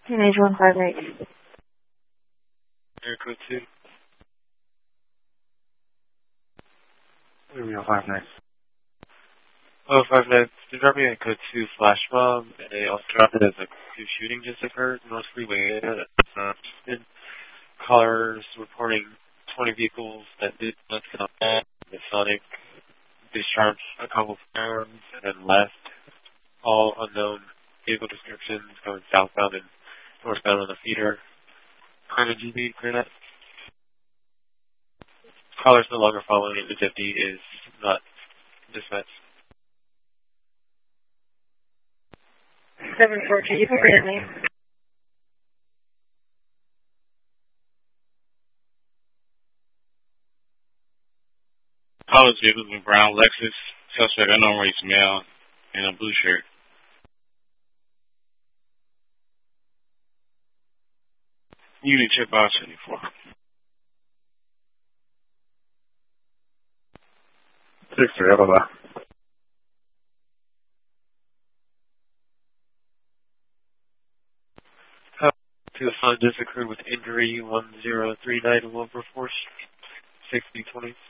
Teenage 158. Air code 2. Area 59. Oh, 59. They're dropping a code 2 flash mob, and they also dropped it as a 2 shooting just occurred in North Freeway. Callers reporting 20 vehicles that did not come back. The Sonic discharged a couple of firearms and then left. All unknown vehicle descriptions going southbound and northbound on the feeder. Kind of GB, clear that. Callers no longer following it. The deputy is not dispatched. 742, you can clear me. College vehicles with brown Lexus, suspect unknown race male, in a blue shirt. Unit check box 74. 6-3, bye-bye. To the sun just occurred with injury 1039 Wilberforce, 6020.